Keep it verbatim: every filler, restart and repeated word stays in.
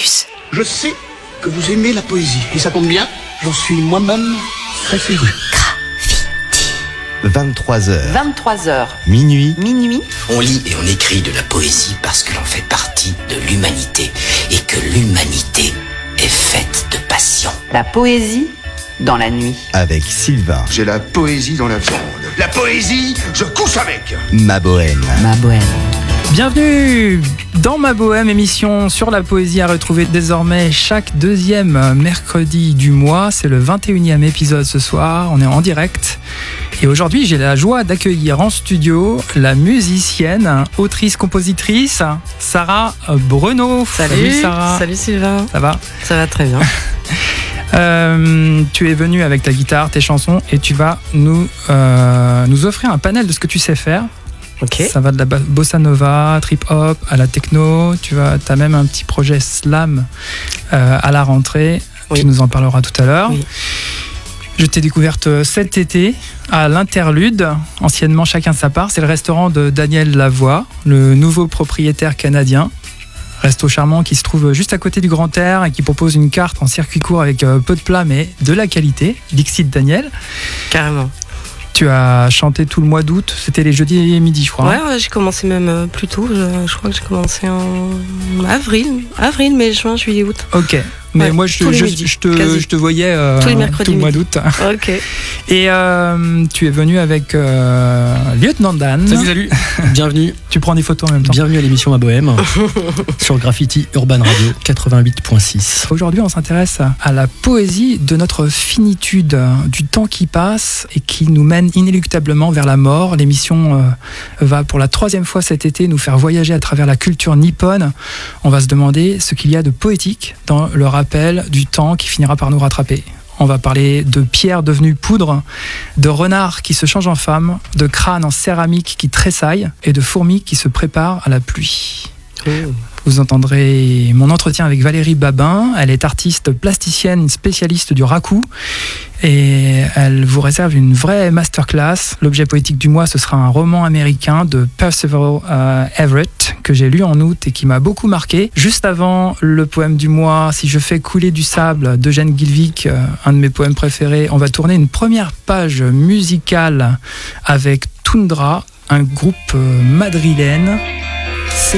plus. Je sais que vous aimez la poésie, et ça tombe bien, j'en suis moi-même très féru. vingt-trois heures. vingt-trois heures. Minuit. Minuit. On lit et on écrit de la poésie parce que l'on fait partie de l'humanité et que l'humanité est faite de passion. La poésie dans la nuit. Avec Sylvain. J'ai la poésie dans la viande. La poésie, je couche avec. Ma bohème. Ma bohème. Bienvenue dans Ma Bohème, émission sur la poésie à retrouver désormais chaque deuxième mercredi du mois. C'est le vingt et unième épisode ce soir, on est en direct. Et aujourd'hui, j'ai la joie d'accueillir en studio la musicienne, autrice, compositrice, Sarah Bruno. Salut, Salut Sarah. Salut Sylvain. Ça va ? Ça va très bien. Euh, tu es venu avec ta guitare, tes chansons, et tu vas nous, euh, nous offrir un panel de ce que tu sais faire. Ok. Ça va de la bossa nova, trip hop, à la techno. Tu as même un petit projet slam euh, à la rentrée. Oui. Tu nous en parleras tout à l'heure. Oui. Je t'ai découverte cet été à l'Interlude, anciennement Chacun sa part. C'est le restaurant de Daniel Lavoie, le nouveau propriétaire canadien. Resto charmant qui se trouve juste à côté du Grand Air et qui propose une carte en circuit court avec peu de plats mais de la qualité. Dixit Daniel. Carrément. Tu as chanté tout le mois d'août, c'était les jeudis et midi, je crois. Ouais, ouais, j'ai commencé même euh, plus tôt. Je, je crois que j'ai commencé en avril, avril, mai, juin, juillet, août. Ok. Mais ouais, moi, je, je, je, je, te, je te voyais euh, tous les mercredis tout le mois midi. d'août. Ok. Et euh, tu es venu avec euh, Lieutenant Dan. Salut, salut. Bienvenue. Tu prends des photos en même temps. Bienvenue à l'émission Ma Bohème sur Graffiti Urban Radio quatre-vingt-huit point six. Aujourd'hui, on s'intéresse à la poésie de notre finitude, du temps qui passe et qui nous mène inéluctablement vers la mort. L'émission euh, va pour la troisième fois cet été nous faire voyager à travers la culture nippone. On va se demander ce qu'il y a de poétique dans le rappel du temps qui finira par nous rattraper. On va parler de pierre devenue poudre, de renard qui se change en femme, de crâne en céramique qui tressaille et de fourmis qui se préparent à la pluie. Oh. Vous entendrez mon entretien avec Valérie Babin. Elle est artiste plasticienne, spécialiste du raku. Et elle vous réserve une vraie masterclass. L'objet poétique du mois, ce sera un roman américain de Percival euh, Everett que j'ai lu en août et qui m'a beaucoup marqué. Juste avant le poème du mois, Si je fais couler du sable, d'Eugène Guilvic, euh, un de mes poèmes préférés, on va tourner une première page musicale avec Tundra, un groupe euh, madrilène.